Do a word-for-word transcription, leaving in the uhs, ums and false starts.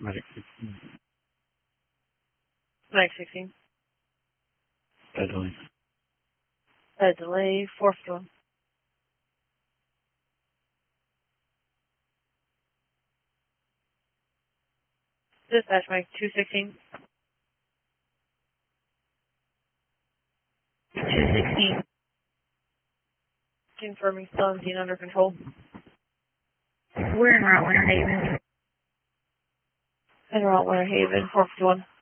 Medic sixteen. Medic sixteen. Bed delay. Bed delay, four fifty-one. Dispatch Mike two sixteen. two sixteen. Confirming seventeen under control. We're in Route Winter Haven. En route Winter Haven, four fifty-one.